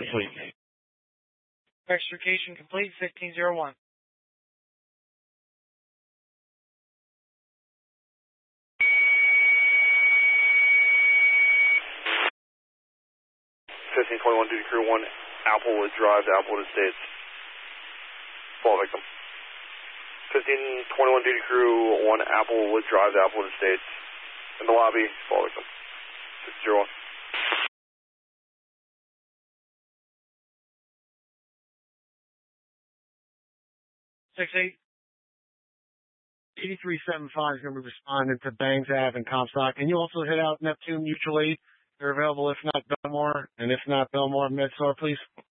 complete. Extrication complete, 1501. Duty Crew 1, Applewood Drive to Applewood Estates. Fall victim. 1521 Duty Crew 1, Applewood Drive to Applewood Estates. In the lobby, fall victim. 601. 68. 8375 is going to be responding to Bangs Ave and Comstock. Can you also hit out Neptune Mutual Aid? They're available, if not Belmore, and if not Belmore, MedStar, please.